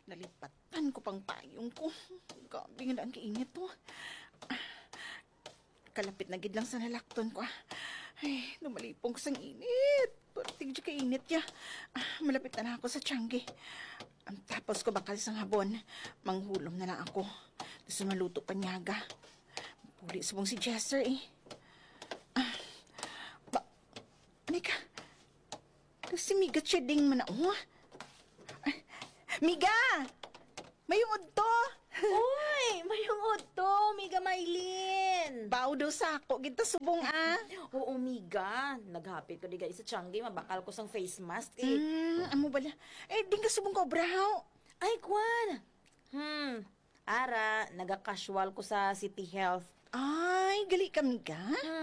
Nalipatan ko pang payong ko. Gabi nga ang kainit to. Kalapit na gid lang sa nalakton ko. Ay, lumalipong ko sang init. Parting dyan kainit ya. Malapit na ako sa Tiangge. Tapos ko bakal sang habon. Manghulom na lang ako. Tapos maluto panyaga. Puli subong si Jester eh. Mika. Si Miga cheding man ako. Miga! Mayungod to! Uy! Mayungod to, Miga Maylin! Bao daw sa ako, kita subong Oo, Miga. Naghapit ko di guys sa Tiangge, mabakal ko sang face mask eh. Amo bala? Di ka subong ko, brahaw. Ay, Kwan! Ara, naga-casual ko sa City Health. Ay, gali ka, Miga?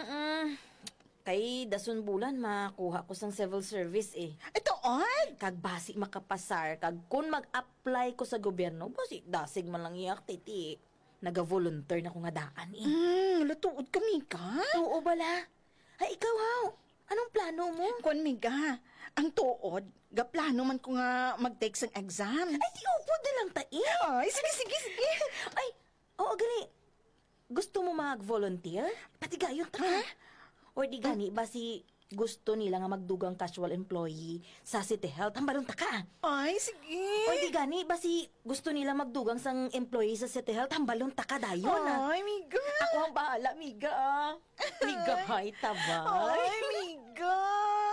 Kay dason bulan makuha ko sang civil service eh. Ito, on? Kag basi makapasar, kag kun mag-apply ko sa gobyerno, basi dasig man lang iyak, titi. Naga-volunteer na ko nga daan eh. Lutuod ka, Miga? Oo bala. Ay, ikaw haw. Anong plano mo? Kwan, Miga, ang tuod, gaplano man ko nga mag-take sang exam. Ay, di upo na lang tayo. Ay, sige. Ay, oo, gali. Gusto mo mag-volunteer? Pati gayon ta ka. O di gani ba si gusto nila nga magdugang casual employee sa City Health? Hambalong ta ka. Ay, sige. O di gani ba si gusto nila magdugang sang employee sa City Health? Hambalong ta ka dayon. Ay, Miga. Ako ang bahala, Miga. Miga, hay tabay. Ay, Miga.